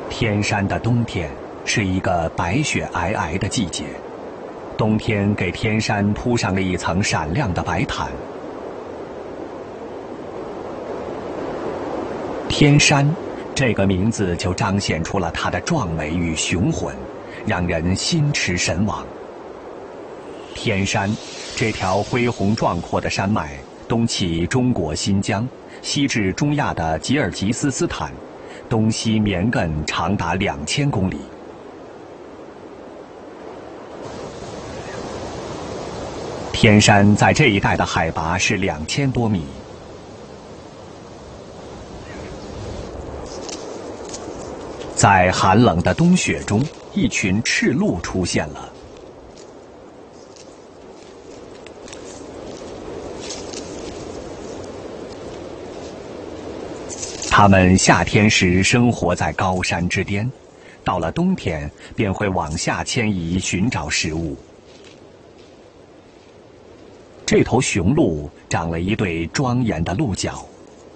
天山的冬天是一个白雪皑皑的季节，冬天给天山铺上了一层闪亮的白毯。天山这个名字就彰显出了它的壮美与雄浑，让人心驰神往。天山这条恢宏壮阔的山脉，东起中国新疆，西至中亚的吉尔吉斯斯坦，东西绵亘长达2000公里。天山在这一带的海拔是2000多米。在寒冷的冬雪中，一群赤鹿出现了。它们夏天时生活在高山之巅，到了冬天便会往下迁移寻找食物。这头雄鹿长了一对庄严的鹿角。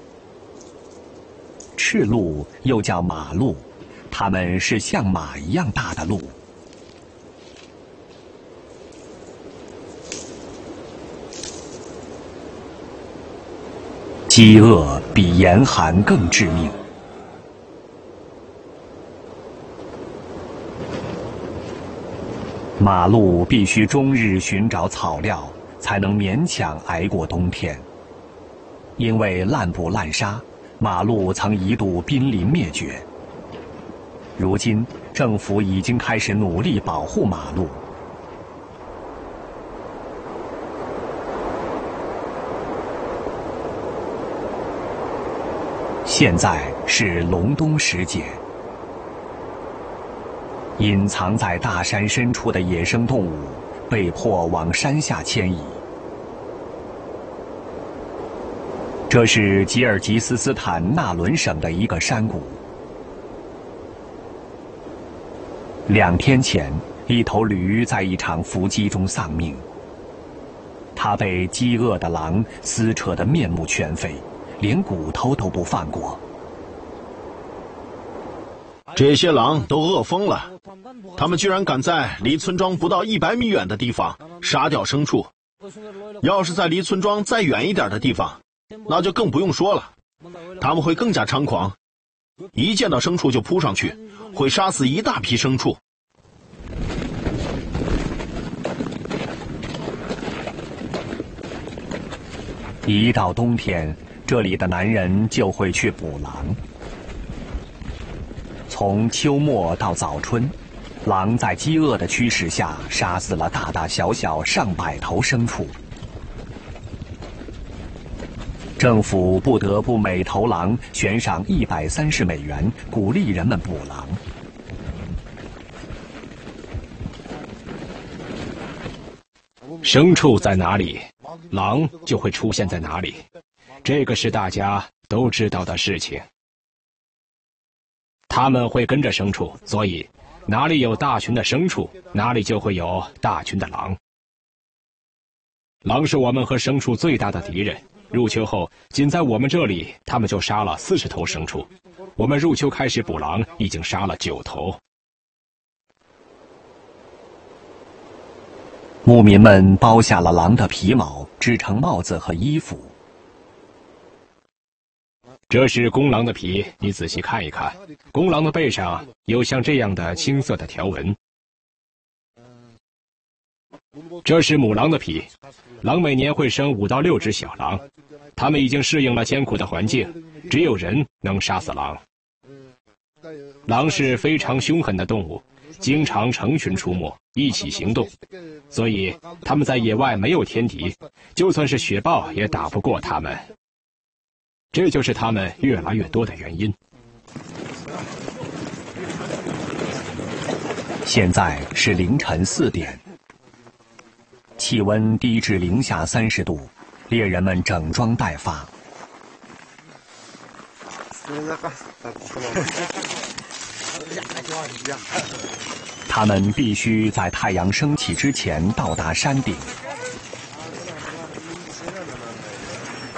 赤鹿又叫马鹿，它们是像马一样大的鹿。饥饿比严寒更致命。马鹿必须终日寻找草料，才能勉强挨过冬天。因为滥捕滥杀，马鹿曾一度濒临灭绝。如今，政府已经开始努力保护马鹿。现在是隆冬时节，隐藏在大山深处的野生动物被迫往山下迁移。这是吉尔吉斯斯坦纳伦省的一个山谷。2天前，一头驴在一场伏击中丧命。它被饥饿的狼撕扯得面目全非，连骨头都不放过。 这些狼都饿疯了，他们居然敢在离村庄不到100米远的地方杀掉牲畜。要是在离村庄再远一点的地方，那就更不用说了，他们会更加猖狂，一见到牲畜就扑上去，会杀死一大批牲畜。 一到冬天，这里的男人就会去捕狼。从秋末到早春，狼在饥饿的驱使下，杀死了大大小小上百头牲畜。政府不得不每头狼悬赏130美元，鼓励人们捕狼。 牲畜在哪里，狼就会出现在哪里，这个是大家都知道的事情。他们会跟着牲畜，所以哪里有大群的牲畜，哪里就会有大群的狼。狼是我们和牲畜最大的敌人。入秋后，仅在我们这里，他们就杀了40头牲畜。我们入秋开始捕狼，已经杀了9头。 牧民们剥下了狼的皮毛，制成帽子和衣服。 这是公狼的皮，你仔细看一看，公狼的背上有像这样的青色的条纹。这是母狼的皮，狼每年会生5到6只小狼，它们已经适应了艰苦的环境，只有人能杀死狼。狼是非常凶狠的动物，经常成群出没，一起行动，所以它们在野外没有天敌，就算是雪豹也打不过它们。这就是它们越来越多的原因。 现在是凌晨4点，气温低至零下30度，猎人们整装待发。他们必须在太阳升起之前到达山顶。